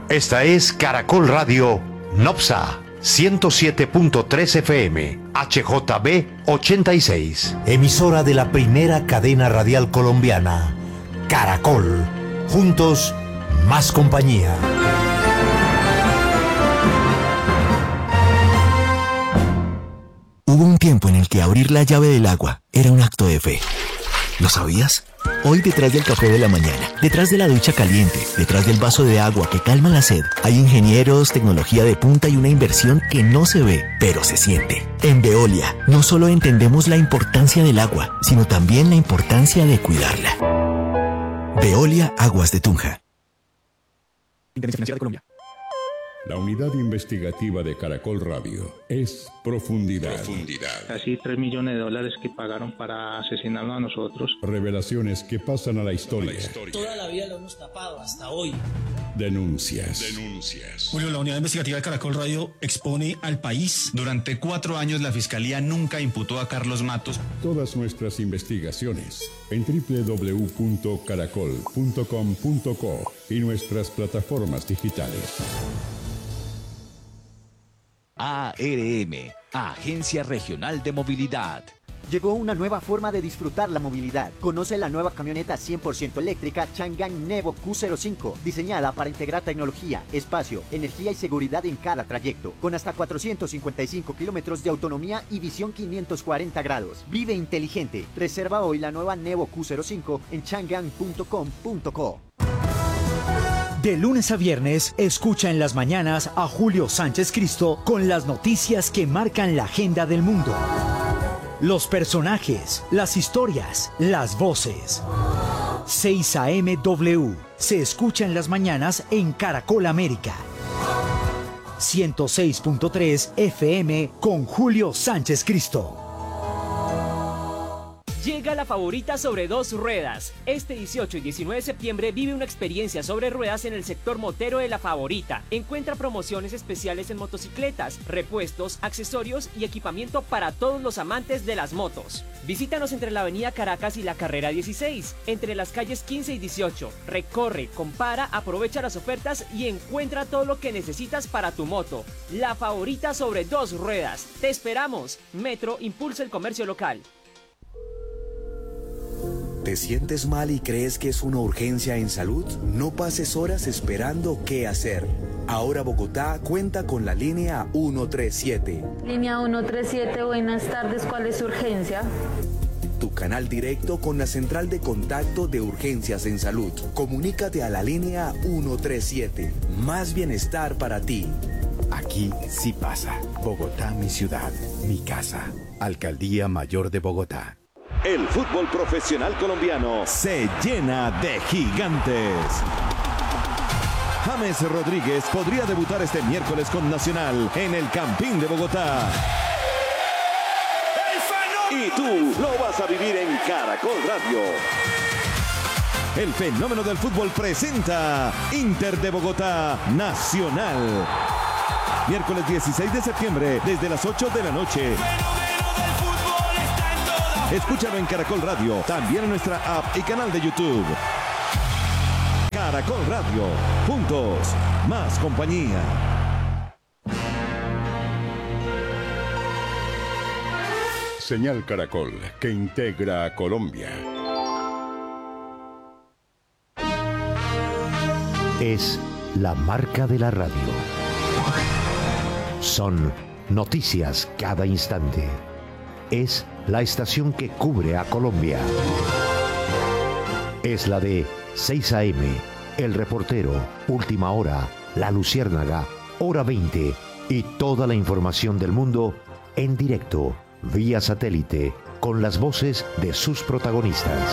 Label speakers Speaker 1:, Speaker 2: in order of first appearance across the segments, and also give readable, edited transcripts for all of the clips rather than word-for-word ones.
Speaker 1: Esta es Caracol Radio Nopsa 107.3 FM, HJB 86. Emisora de la primera cadena radial colombiana, Caracol. Juntos, más compañía.
Speaker 2: Hubo un tiempo en el que abrir la llave del agua era un acto de fe. ¿Lo sabías? Hoy detrás del café de la mañana, detrás de la ducha caliente, detrás del vaso de agua que calma la sed, hay ingenieros, tecnología de punta y una inversión que no se ve, pero se siente. En Veolia, no solo entendemos la importancia del agua, sino también la importancia de cuidarla. Veolia Aguas de Tunja.
Speaker 3: Intendencia Financiera de Colombia.
Speaker 4: La unidad investigativa de Caracol Radio es Profundidad.
Speaker 5: Casi $3 millones que pagaron para asesinarnos a nosotros.
Speaker 4: Revelaciones que pasan a la historia.
Speaker 6: Toda la vida lo hemos tapado hasta hoy.
Speaker 4: Denuncias.
Speaker 3: Julio, la unidad investigativa de Caracol Radio expone al país.
Speaker 7: Durante 4 años la Fiscalía nunca imputó a Carlos Matos.
Speaker 4: Todas nuestras investigaciones en www.caracol.com.co y nuestras plataformas digitales.
Speaker 8: ARM, Agencia Regional de Movilidad.
Speaker 9: Llegó una nueva forma de disfrutar la movilidad. Conoce la nueva camioneta 100% eléctrica Changan Nevo Q05, diseñada para integrar tecnología, espacio, energía y seguridad en cada trayecto, con hasta 455 kilómetros de autonomía y visión 540 grados. Vive inteligente. Reserva hoy la nueva Nevo Q05 en changan.com.co.
Speaker 10: De lunes a viernes, escucha en las mañanas a Julio Sánchez Cristo con las noticias que marcan la agenda del mundo. Los personajes, las historias, las voces. 6 AM-W se escucha en las mañanas en Caracol América. 106.3 FM con Julio Sánchez Cristo.
Speaker 11: Llega La Favorita sobre 2 ruedas. Este 18 y 19 de septiembre vive una experiencia sobre ruedas en el sector motero de La Favorita. Encuentra promociones especiales en motocicletas, repuestos, accesorios y equipamiento para todos los amantes de las motos. Visítanos entre la avenida Caracas y la carrera 16, entre las calles 15 y 18. Recorre, compara, aprovecha las ofertas y encuentra todo lo que necesitas para tu moto. La Favorita sobre 2 ruedas. Te esperamos. Metro impulsa el comercio local.
Speaker 12: ¿Te sientes mal y crees que es una urgencia en salud? No pases horas esperando qué hacer. Ahora Bogotá cuenta con la línea 137.
Speaker 13: Línea 137, buenas tardes, ¿cuál es su urgencia?
Speaker 12: Tu canal directo con la central de contacto de urgencias en salud. Comunícate a la línea 137. Más bienestar para ti.
Speaker 14: Aquí sí pasa. Bogotá, mi ciudad, mi casa. Alcaldía Mayor de Bogotá.
Speaker 15: El fútbol profesional colombiano se llena de gigantes. James Rodríguez podría debutar este miércoles con Nacional en el Campín de Bogotá. Y tú lo vas a vivir en Caracol Radio. El fenómeno del fútbol presenta Inter de Bogotá Nacional. Miércoles 16 de septiembre desde las 8 de la noche. Escúchalo en Caracol Radio, también en nuestra app y canal de YouTube. Caracol Radio, juntos, más compañía.
Speaker 4: Señal Caracol, que integra a Colombia.
Speaker 1: Es la marca de la radio. Son noticias cada instante. Es la estación que cubre a Colombia. Es la de 6 AM, El Reportero, Última Hora, La Luciérnaga, Hora 20 y toda la información del mundo en directo, vía satélite, con las voces de sus protagonistas.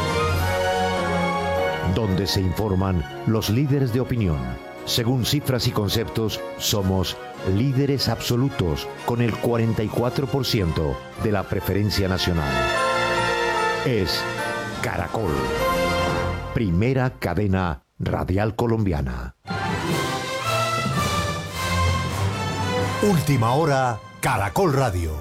Speaker 1: Donde se informan los líderes de opinión. Según cifras y conceptos, somos líderes absolutos con el 44% de la preferencia nacional. Es Caracol, primera cadena radial colombiana. Última Hora, Caracol Radio.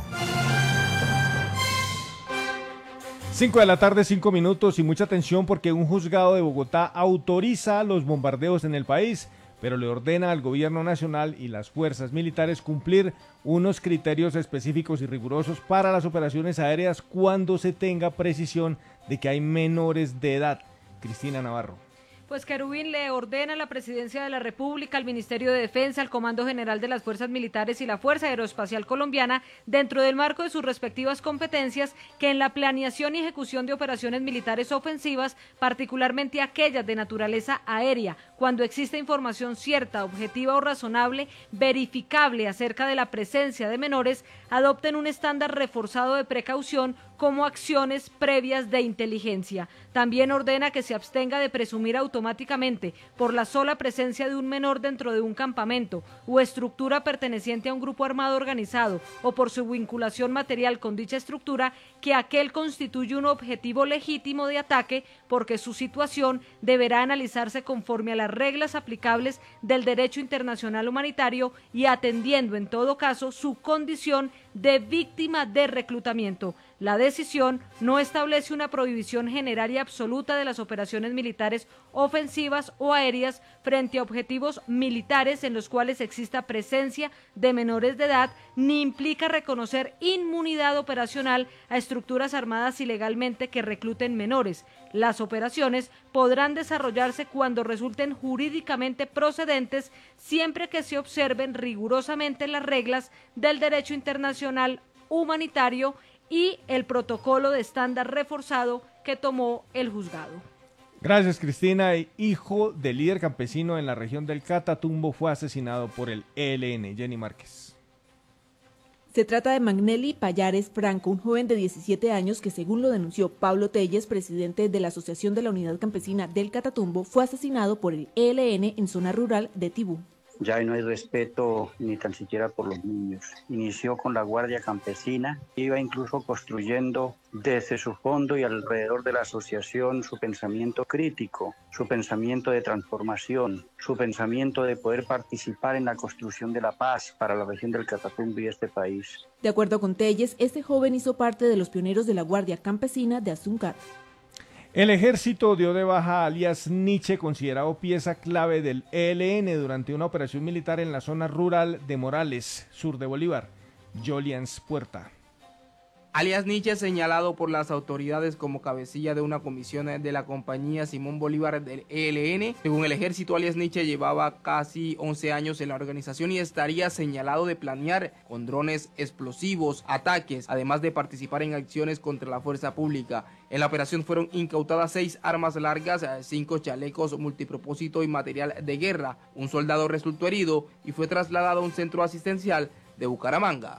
Speaker 16: 5 de la tarde, 5 minutos y mucha atención porque un juzgado de Bogotá autoriza los bombardeos en el país pero le ordena al gobierno nacional y las fuerzas militares cumplir unos criterios específicos y rigurosos para las operaciones aéreas cuando se tenga precisión de que hay menores de edad. Cristina Navarro.
Speaker 17: Pues Querubín le ordena a la Presidencia de la República, al Ministerio de Defensa, al Comando General de las Fuerzas Militares y la Fuerza Aeroespacial Colombiana, dentro del marco de sus respectivas competencias, que en la planeación y ejecución de operaciones militares ofensivas, particularmente aquellas de naturaleza aérea, cuando exista información cierta, objetiva o razonable, verificable acerca de la presencia de menores, adopten un estándar reforzado de precaución como acciones previas de inteligencia. También ordena que se abstenga de presumir automáticamente por la sola presencia de un menor dentro de un campamento o estructura perteneciente a un grupo armado organizado o por su vinculación material con dicha estructura que aquel constituye un objetivo legítimo de ataque, porque su situación deberá analizarse conforme a las reglas aplicables del derecho internacional humanitario y atendiendo en todo caso su condición de víctima de reclutamiento. La decisión no establece una prohibición general y absoluta de las operaciones militares ofensivas o aéreas frente a objetivos militares en los cuales exista presencia de menores de edad, ni implica reconocer inmunidad operacional a estructuras armadas ilegalmente que recluten menores. Las operaciones podrán desarrollarse cuando resulten jurídicamente procedentes, siempre que se observen rigurosamente las reglas del derecho internacional humanitario y el protocolo de estándar reforzado que tomó el juzgado.
Speaker 16: Gracias, Cristina. Hijo del líder campesino en la región del Catatumbo fue asesinado por el ELN. Jenny Márquez.
Speaker 18: Se trata de Magnelli Payares Franco, un joven de 17 años que, según lo denunció Pablo Telles, presidente de la Asociación de la Unidad Campesina del Catatumbo, fue asesinado por el ELN en zona rural de Tibú.
Speaker 19: Ya no hay respeto ni tan siquiera por los niños. Inició con la Guardia Campesina, iba incluso construyendo desde su fondo y alrededor de la asociación su pensamiento crítico, su pensamiento de transformación, su pensamiento de poder participar en la construcción de la paz para la región del Catatumbo y este país.
Speaker 18: De acuerdo con Telles, este joven hizo parte de los pioneros de la Guardia Campesina de Azúcar.
Speaker 16: El ejército dio de baja a alias Nietzsche, considerado pieza clave del ELN durante una operación militar en la zona rural de Morales, sur de Bolívar. Jolians Puerta.
Speaker 20: Alias Nietzsche, señalado por las autoridades como cabecilla de una comisión de la compañía Simón Bolívar del ELN. Según el ejército, alias Nietzsche llevaba casi 11 años en la organización y estaría señalado de planear con drones explosivos ataques, además de participar en acciones contra la fuerza pública. En la operación fueron incautadas 6 armas largas, 5 chalecos multipropósito y material de guerra. Un soldado resultó herido y fue trasladado a un centro asistencial de Bucaramanga.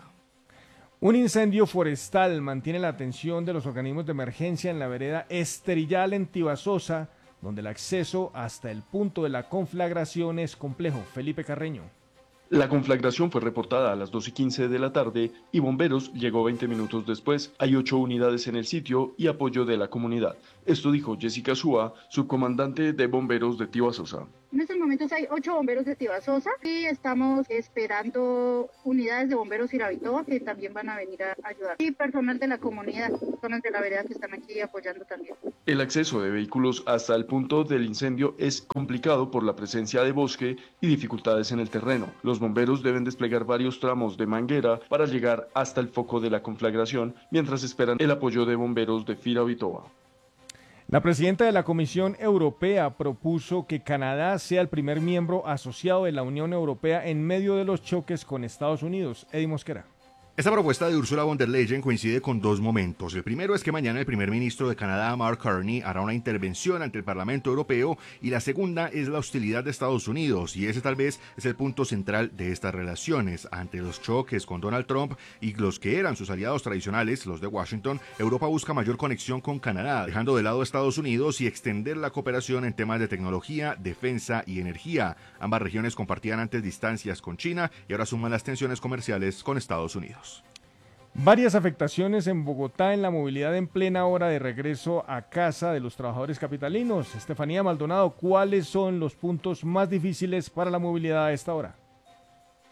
Speaker 16: Un incendio forestal mantiene la atención de los organismos de emergencia en la vereda Esterillal en Tibasosa, donde el acceso hasta el punto de la conflagración es complejo. Felipe Carreño.
Speaker 21: La conflagración fue reportada a las 2:15 de la tarde y Bomberos llegó 20 minutos después. Hay 8 unidades en el sitio y apoyo de la comunidad. Esto dijo Jessica Súa, subcomandante de Bomberos de Tibasosa.
Speaker 22: En estos momentos hay 8 bomberos de Tibasosa y estamos esperando unidades de bomberos Irabitoa que también van a venir a ayudar. Y personal de la comunidad, personas de la vereda que están aquí apoyando también.
Speaker 21: El acceso de vehículos hasta el punto del incendio es complicado por la presencia de bosque y dificultades en el terreno. Los bomberos deben desplegar varios tramos de manguera para llegar hasta el foco de la conflagración mientras esperan el apoyo de bomberos de Firabitoa.
Speaker 16: La presidenta de la Comisión Europea propuso que Canadá sea el primer miembro asociado de la Unión Europea en medio de los choques con Estados Unidos. Eddie Mosquera.
Speaker 23: Esta propuesta de Ursula von der Leyen coincide con 2 momentos. El primero es que mañana el primer ministro de Canadá, Mark Carney, hará una intervención ante el Parlamento Europeo, y la segunda es la hostilidad de Estados Unidos, y ese tal vez es el punto central de estas relaciones. Ante los choques con Donald Trump y los que eran sus aliados tradicionales, los de Washington, Europa busca mayor conexión con Canadá, dejando de lado a Estados Unidos y extender la cooperación en temas de tecnología, defensa y energía. Ambas regiones compartían antes distancias con China y ahora suman las tensiones comerciales con Estados Unidos.
Speaker 16: Varias afectaciones en Bogotá en la movilidad en plena hora de regreso a casa de los trabajadores capitalinos. Estefanía Maldonado, ¿cuáles son los puntos más difíciles para la movilidad a esta hora?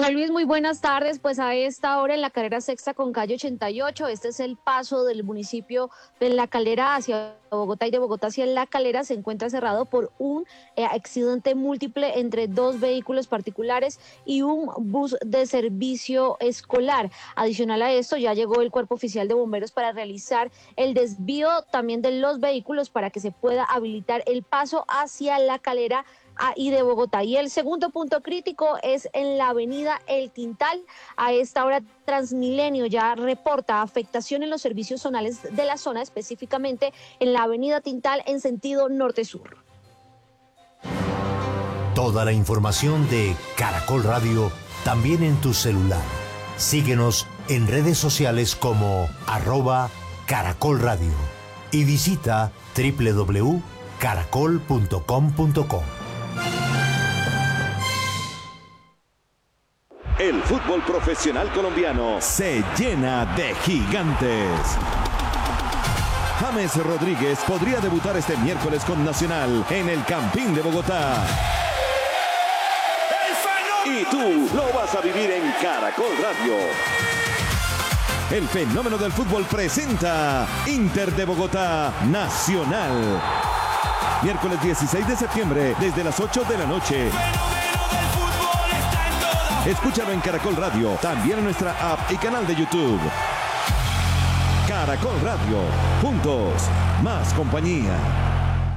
Speaker 2: Hola Luis, muy buenas tardes. Pues a esta hora en la carrera sexta con calle 88, este es el paso del municipio de La Calera hacia Bogotá y de Bogotá hacia La Calera, se encuentra cerrado por un accidente múltiple entre dos vehículos particulares y un bus de servicio escolar. Adicional a esto, ya llegó el Cuerpo Oficial de Bomberos para realizar el desvío también de los vehículos para que se pueda habilitar el paso hacia La Calera y de Bogotá. Y el segundo punto crítico es en la avenida El Tintal. A esta hora Transmilenio ya reporta afectación en los servicios zonales de la zona, específicamente en la avenida Tintal en sentido norte-sur.
Speaker 1: Toda la información de Caracol Radio también en tu celular. Síguenos en redes sociales como @Caracol Radio y visita www.caracol.com.co.
Speaker 15: El fútbol profesional colombiano se llena de gigantes. James Rodríguez podría debutar este miércoles con Nacional en el Campín de Bogotá. Y tú lo vas a vivir en Caracol Radio. El fenómeno del fútbol presenta Inter de Bogotá Nacional. Miércoles 16 de septiembre desde las 8 de la noche. Escúchalo en Caracol Radio, también en nuestra app y canal de YouTube. Caracol Radio, juntos, más compañía.